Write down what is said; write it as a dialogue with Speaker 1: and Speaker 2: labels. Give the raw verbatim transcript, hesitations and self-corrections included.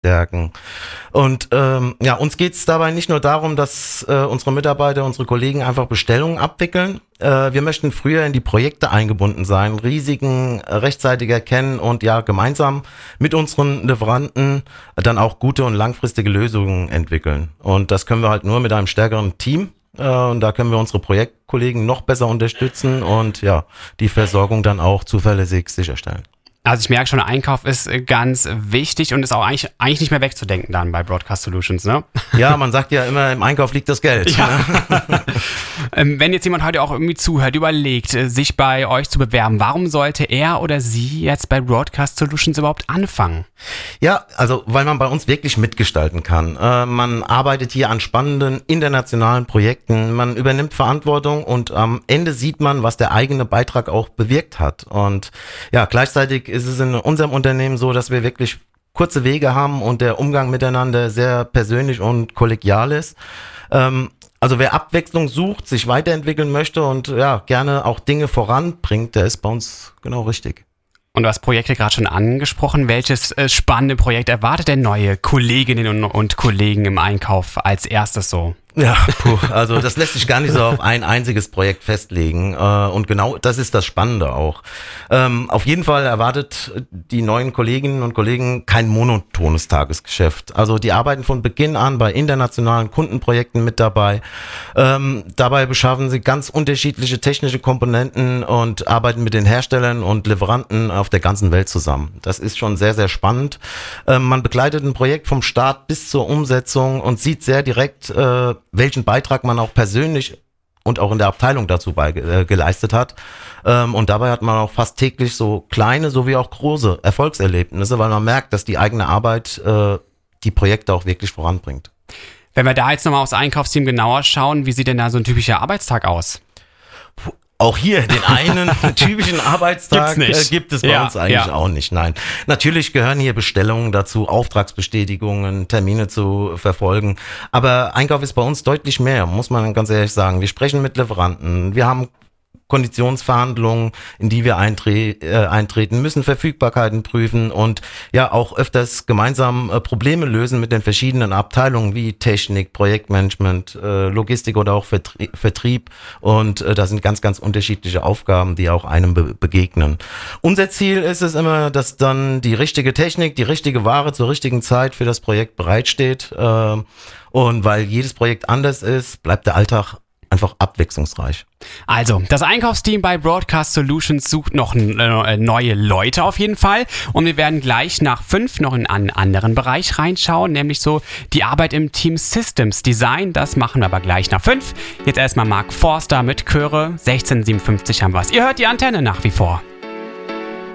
Speaker 1: stärken. Und ähm, ja, uns geht es dabei nicht nur darum, dass äh, unsere Mitarbeiter, unsere Kollegen einfach Bestellungen abwickeln. Äh, wir möchten früher in die Projekte eingebunden sein, Risiken äh, rechtzeitig erkennen und ja gemeinsam mit unseren Lieferanten dann auch gute und langfristige Lösungen entwickeln. Und das können wir halt nur mit einem stärkeren Team. Äh, und da können wir unsere Projektkollegen noch besser unterstützen und ja, die Versorgung dann auch zuverlässig sicherstellen.
Speaker 2: Also ich merke schon, Einkauf ist ganz wichtig und ist auch eigentlich, eigentlich nicht mehr wegzudenken dann bei Broadcast Solutions, ne?
Speaker 1: Ja, man sagt ja immer, im Einkauf liegt das Geld.
Speaker 2: Ja. Ne? Wenn jetzt jemand heute auch irgendwie zuhört, überlegt, sich bei euch zu bewerben, warum sollte er oder sie jetzt bei Broadcast Solutions überhaupt anfangen?
Speaker 1: Ja, also weil man bei uns wirklich mitgestalten kann. Äh, man arbeitet hier an spannenden internationalen Projekten, man übernimmt Verantwortung und am Ende sieht man, was der eigene Beitrag auch bewirkt hat. Und ja, gleichzeitig ist es in unserem Unternehmen so, dass wir wirklich kurze Wege haben und der Umgang miteinander sehr persönlich und kollegial ist. Ähm, also wer Abwechslung sucht, sich weiterentwickeln möchte und ja gerne auch Dinge voranbringt, der ist bei uns genau richtig.
Speaker 2: Und du hast Projekte gerade schon angesprochen. Welches äh, spannende Projekt erwartet denn neue Kolleginnen und, und Kollegen im Einkauf als erstes so?
Speaker 1: Ja, puh, also das lässt sich gar nicht so auf ein einziges Projekt festlegen äh, und genau das ist das Spannende auch. Ähm, auf jeden Fall erwartet die neuen Kolleginnen und Kollegen kein monotones Tagesgeschäft. Also die arbeiten von Beginn an bei internationalen Kundenprojekten mit dabei. Ähm, dabei beschaffen sie ganz unterschiedliche technische Komponenten und arbeiten mit den Herstellern und Lieferanten auf der ganzen Welt zusammen. Das ist schon sehr, sehr spannend. Ähm, man begleitet ein Projekt vom Start bis zur Umsetzung und sieht sehr direkt, äh, welchen Beitrag man auch persönlich und auch in der Abteilung dazu bei, äh, geleistet hat. Ähm, und dabei hat man auch fast täglich so kleine sowie auch große Erfolgserlebnisse, weil man merkt, dass die eigene Arbeit äh, die Projekte auch wirklich voranbringt.
Speaker 2: Wenn wir da jetzt nochmal aufs Einkaufsteam genauer schauen, wie sieht denn da so ein typischer Arbeitstag aus?
Speaker 1: Auch hier den einen typischen Arbeitstag äh, gibt es bei ja, uns eigentlich ja. auch nicht. Nein, natürlich gehören hier Bestellungen dazu, Auftragsbestätigungen, Termine zu verfolgen. Aber Einkauf ist bei uns deutlich mehr, muss man ganz ehrlich sagen. Wir sprechen mit Lieferanten, wir haben Konditionsverhandlungen, in die wir eintre- äh, eintreten, müssen Verfügbarkeiten prüfen und ja auch öfters gemeinsam äh, Probleme lösen mit den verschiedenen Abteilungen wie Technik, Projektmanagement, äh, Logistik oder auch Vertrie- Vertrieb und äh, da sind ganz, ganz unterschiedliche Aufgaben, die auch einem be- begegnen. Unser Ziel ist es immer, dass dann die richtige Technik, die richtige Ware zur richtigen Zeit für das Projekt bereitsteht äh, und weil jedes Projekt anders ist, bleibt der Alltag einfach abwechslungsreich.
Speaker 2: Also, das Einkaufsteam bei Broadcast Solutions sucht noch äh, neue Leute auf jeden Fall und wir werden gleich nach fünf noch in einen anderen Bereich reinschauen, nämlich so die Arbeit im Team Systems Design, das machen wir aber gleich nach fünf. Jetzt erstmal Mark Forster mit Chöre, sechzehn siebenundfünfzig haben wir es. Ihr hört die Antenne nach wie vor.